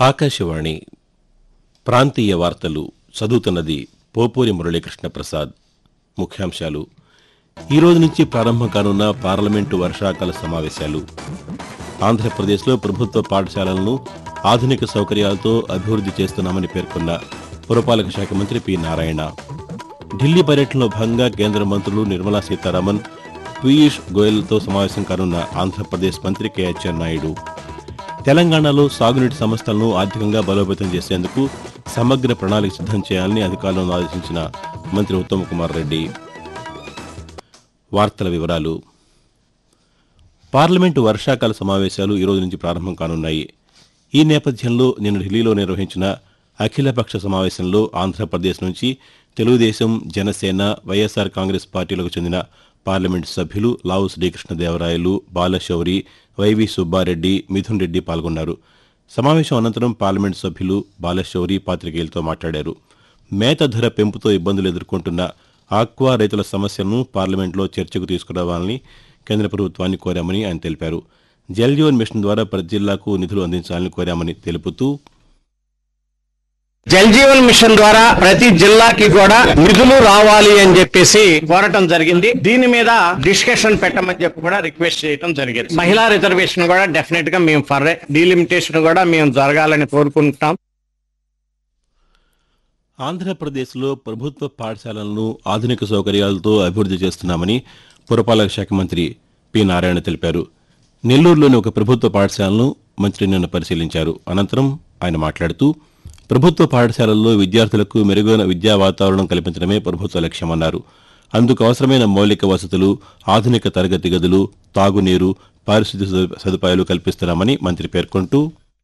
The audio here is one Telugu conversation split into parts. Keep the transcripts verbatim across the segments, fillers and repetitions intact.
ఆకాశవాణి ప్రాంతీయ వార్తలు చదువుతున్నది పోపూరి మురళీకృష్ణ ప్రసాద్. ముఖ్యాంశాలు: ఈ రోజు నుంచి ప్రారంభం కానున్న పార్లమెంటు వర్షాకాల సమావేశాలు. ఆంధ్రప్రదేశ్లో ప్రభుత్వ పాఠశాలలను ఆధునిక సౌకర్యాలతో అభివృద్ధి చేస్తున్నామని పేర్కొన్న పురపాలక శాఖ మంత్రి పి నారాయణ. ఢిల్లీ పర్యటనలో భాగంగా కేంద్ర మంత్రులు నిర్మలా సీతారామన్, పీయూష్ గోయల్తో సమావేశం కానున్న ఆంధ్రప్రదేశ్ మంత్రి కె అచ్చెన్నాయుడు. తెలంగాణలో సాగునీటి సంస్థలను ఆర్థికంగా బలోపేతం చేసేందుకు సమగ్ర ప్రణాళిక సిద్దం చేయాలని అధికారులను ఆదేశించిన మంత్రి ఉత్తమ్ కుమార్ రెడ్డి. వార్తల వివరాలు. పార్లమెంటు వర్షాకాల సమావేశాలు ఈ రోజు నుంచి ప్రారంభం కానున్నాయి. ఈ నేపథ్యంలో నిన్న ఢిల్లీలో నిర్వహించిన అఖిలపక్ష సమావేశంలో ఆంధ్రప్రదేశ్ నుంచి తెలుగుదేశం, జనసేన, వైఎస్సార్ కాంగ్రెస్ పార్టీలకు చెందిన పార్లమెంటు సభ్యులు లావు శ్రీకృష్ణదేవరాయలు, బాలశౌరి, వైవి సుబ్బారెడ్డి, మిథున్ రెడ్డి పాల్గొన్నారు. సమావేశం అనంతరం పార్లమెంటు సభ్యులు బాలశౌరి పాతికేయులతో మాట్లాడారు. మేత ధర పెంపుతో ఇబ్బందులు ఎదుర్కొంటున్న ఆక్వా రైతుల సమస్యలను పార్లమెంట్లో చర్చకు తీసుకురావాలని కేంద్ర ప్రభుత్వాన్ని కోరామని ఆయన తెలిపారు. జల్ జీవన్ మిషన్ ద్వారా ప్రతి జిల్లాకు నిధులు అందించాలని కోరామని తెలుపుతూ, జల్ జీవన్ మిషన్ ద్వారా ప్రతి జిల్లాకి కూడా నిధులు రావాలి అని చెప్పేసి కోరటం జరిగింది. దీని మీద డిస్కషన్ పెట్టమని చెప్పి కూడా రిక్వెస్ట్ చేయడం జరిగింది. మహిళా రిజర్వేషన్ కూడా డెఫినెట్ గా మేము ఫర్ డీలిమిటేషన్ కూడా మేము జరగాలని కోరుకుంటున్నాం. ఆంధ్రప్రదేశ్లో ప్రభుత్వ పాఠశాలలను ఆధునిక సౌకర్యాలతో అభివృద్ధి చేస్తున్నామని పురపాలక శాఖ మంత్రి పి నారాయణ తెలిపారు. నెల్లూరులోని ఒక ప్రభుత్వ పాఠశాలను మంత్రి నిన్న పరిశీలించారు. అనంతరం ఆయన మాట్లాడుతూ, ప్రభుత్వ పాఠశాలల్లో విద్యార్థులకు మెరుగైన విద్యా వాతావరణం కల్పించడమే ప్రభుత్వ లక్ష్యమన్నారు. అందుకు అవసరమైన మౌలిక వసతులు, ఆధునిక తరగతి గదులు, తాగునీరు, పారిశుద్ధ్య సదుపాయాలు కల్పిస్తున్నామని మంత్రి పేర్కొంటూ,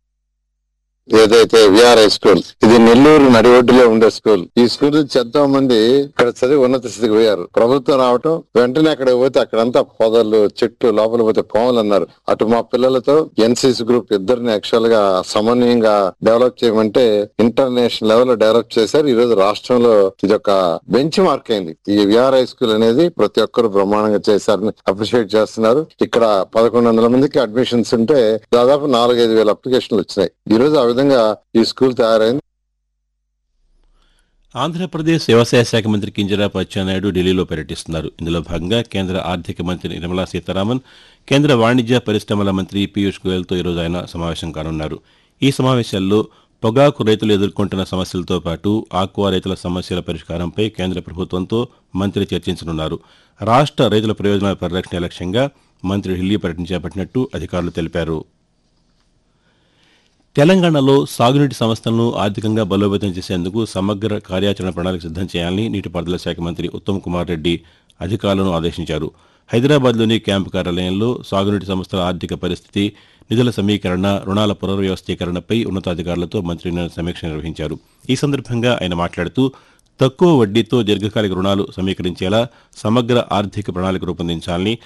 ఏదైతే విఆర్ఐ స్కూల్, ఇది నెల్లూరు నడి ఒడ్డులో ఉండే స్కూల్. ఈ స్కూల్ నుంచి ఎంతో మంది ఇక్కడ చదివి ఉన్నత స్థితికి పోయారు. ప్రభుత్వం రావటం వెంటనే అక్కడ పోతే అక్కడంతా పొదలు, చెట్టు, లోపల పోతే పాములు అన్నారు. అటు మా పిల్లలతో ఎన్సీసీ గ్రూప్ ఇద్దరిని యాక్చువల్ గా సమన్వయంగా డెవలప్ చేయమంటే ఇంటర్నేషనల్ లెవెల్ లో డెవలప్ చేశారు. ఈ రోజు రాష్ట్రంలో ఇది ఒక బెంచ్ మార్క్ అయింది. ఈ విఆర్ఐ స్కూల్ అనేది ప్రతి ఒక్కరు బ్రహ్మాండంగా చేశారని అప్రిషియేట్ చేస్తున్నారు. ఇక్కడ పదకొండు వందల మందికి అడ్మిషన్స్ ఉంటే దాదాపు నాలుగైదు వేల అప్లికేషన్లు వచ్చినాయి. ఈ రోజు ఆ విధంగా ఈ స్కూల్ తయారైంది. ఆంధ్రప్రదేశ్ వ్యవసాయ శాఖ మంత్రి కింజరాపు అచ్చెన్నాయుడు ఢిల్లీలో పర్యటిస్తున్నారు. ఇందులో భాగంగా కేంద్ర ఆర్థిక మంత్రి నిర్మలా సీతారామన్, కేంద్ర వాణిజ్య పరిశ్రమల మంత్రి పీయూష్ గోయల్తో ఈరోజు ఆయన సమావేశం కానున్నారు. ఈ సమావేశాల్లో పొగాకు రైతులు ఎదుర్కొంటున్న సమస్యలతో పాటు ఆక్వా రైతుల సమస్యల పరిష్కారంపై కేంద్ర ప్రభుత్వంతో మంత్రి చర్చించనున్నారు. రాష్ట్ర రైతుల ప్రయోజనాల పరిరక్షణ లక్ష్యంగా మంత్రి ఢిల్లీ పర్యటన చేపట్టినట్టు అధికారులు తెలిపారు. తెలంగాణలో సాగునీటి సంస్థలను ఆర్థికంగా బలోపేతం చేసేందుకు సమగ్ర కార్యాచరణ ప్రణాళిక సిద్దం చేయాలని నీటిపారుదల శాఖ మంత్రి ఉత్తమ్ కుమార్ రెడ్డి అధికారులను ఆదేశించారు. హైదరాబాద్లోని క్యాంపు కార్యాలయంలో సాగునీటి సంస్థల ఆర్థిక పరిస్థితి, నిధుల సమీకరణ, రుణాల పునర్వ్యవస్థీకరణపై ఉన్నతాధికారులతో మంత్రి నిన్న సమీక్ష నిర్వహించారు. ఈ సందర్భంగా ఆయన మాట్లాడుతూ, తక్కువ వడ్డీతో దీర్ఘకాలిక రుణాలు సమీకరించేలా సమగ్ర ఆర్థిక ప్రణాళిక రూపొందించాలని,